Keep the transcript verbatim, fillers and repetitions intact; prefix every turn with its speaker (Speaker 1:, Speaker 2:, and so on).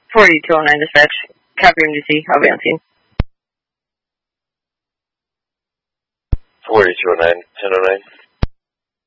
Speaker 1: forty-two oh nine dispatch. Copy M D C. I'll be on scene.
Speaker 2: forty-two oh nine, ten oh nine.